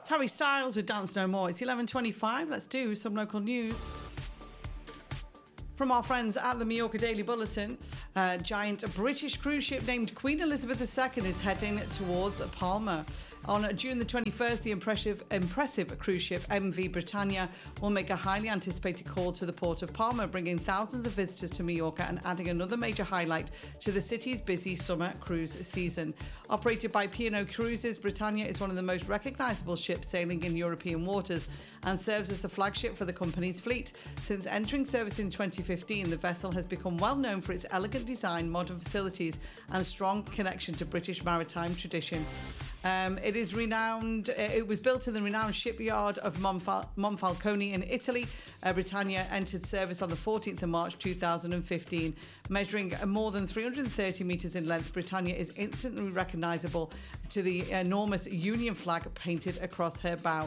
Harry Styles with Dance No More. It's 11:25. Let's do some local news. From our friends at the Mallorca Daily Bulletin, a giant British cruise ship named Queen Elizabeth II is heading towards Palma. On June the 21st, the impressive cruise ship MV Britannia will make a highly anticipated call to the port of Palma, bringing thousands of visitors to Mallorca and adding another major highlight to the city's busy summer cruise season. Operated by P&O Cruises, Britannia is one of the most recognisable ships sailing in European waters and serves as the flagship for the company's fleet. Since entering service in 2015, the vessel has become well known for its elegant design, modern facilities and strong connection to British maritime tradition. It is renowned. It was built in the renowned shipyard of Monfalcone in Italy. Britannia entered service on the 14th of March 2015. Measuring more than 330 metres in length, Britannia is instantly recognisable to the enormous Union flag painted across her bow.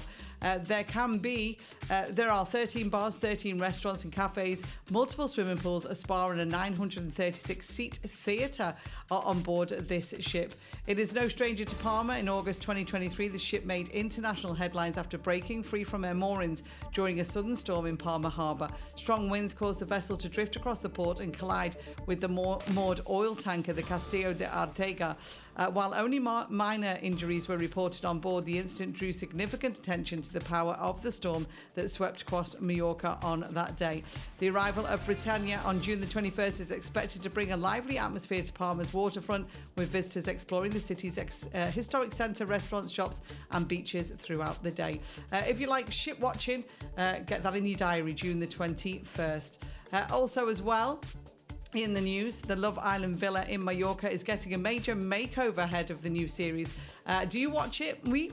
There are 13 bars, 13 restaurants and cafes, multiple swimming pools, a spa and a 936-seat theatre are on board this ship. It is no stranger to Palma. In August 2023, the ship made international headlines after breaking free from her moorings during a sudden storm in Palma Harbour. Strong winds caused the vessel to drift across the port and collide with the moored oil tanker, the Castillo de Arteaga. While only minor injuries were reported on board, the incident drew significant attention to the power of the storm that swept across Mallorca on that day. The arrival of Britannia on June the 21st is expected to bring a lively atmosphere to Palma's waterfront, with visitors exploring the city's historic centre, restaurants, shops and beaches throughout the day. If you like ship watching, get that in your diary, June the 21st. Also as well, in the news, the Love Island villa in Mallorca is getting a major makeover ahead of the new series. Do you watch it? We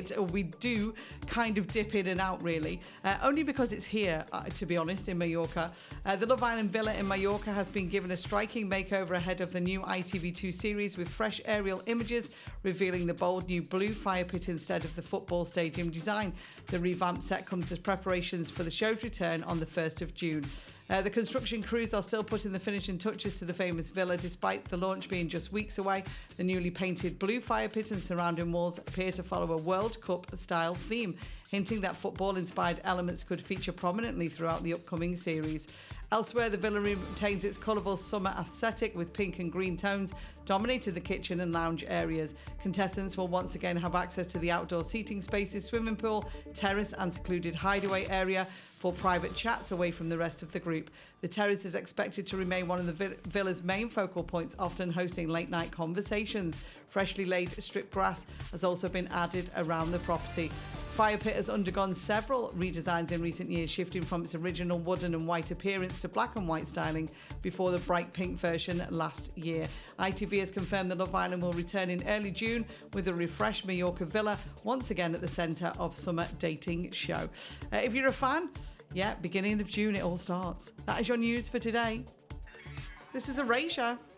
do kind of dip in and out, really. Only because it's here, to be honest, in Mallorca. The Love Island villa in Mallorca has been given a striking makeover ahead of the new ITV2 series, with fresh aerial images revealing the bold new blue fire pit instead of the football stadium design. The revamped set comes as preparations for the show's return on the 1st of June. The construction crews are still putting the finishing touches to the famous villa, despite the launch being just weeks away. The newly painted blue fire pit and surrounding walls appear to follow a World Cup-style theme, hinting that football-inspired elements could feature prominently throughout the upcoming series. Elsewhere, the villa retains its colourful summer aesthetic, with pink and green tones dominating the kitchen and lounge areas. Contestants will once again have access to the outdoor seating spaces, swimming pool, terrace and secluded hideaway area for private chats away from the rest of the group. The terrace is expected to remain one of the villa's main focal points, often hosting late-night conversations. Freshly laid strip grass has also been added around the property. Fire Pit has undergone several redesigns in recent years, shifting from its original wooden and white appearance to black and white styling before the bright pink version last year. ITV has confirmed that Love Island will return in early June with a refreshed Mallorca villa once again at the centre of summer dating show. If you're a fan, beginning of June it all starts. That is your news for today. This is Erasure.